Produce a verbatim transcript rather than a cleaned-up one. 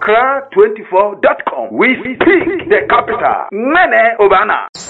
accra twenty-four dot com. We speak the capital. Mene Obana.